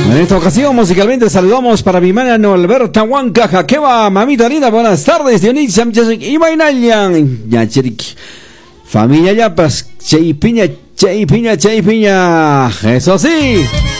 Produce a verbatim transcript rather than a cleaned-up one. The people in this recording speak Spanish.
En esta ocasión musicalmente saludamos para mi mano Alberta Huancaja. ¿Qué va, mamita linda? Buenas tardes, Dionisia y Maynalian. Ya, chirik. Familia Yapas, Cheipiña, Cheipiña, Cheipiña. Eso sí.